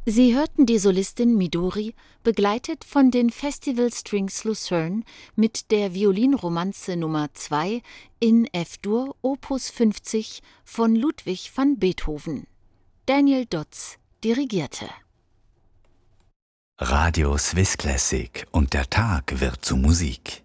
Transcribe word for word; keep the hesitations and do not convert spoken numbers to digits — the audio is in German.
Sie hörten die Solistin Midori, begleitet von den Festival Strings Lucerne mit der Violinromanze Nummer zwei in F-Dur Opus fünfzig von Ludwig van Beethoven. Daniel Dotz dirigierte. Radio Swiss Classic und der Tag wird zu Musik.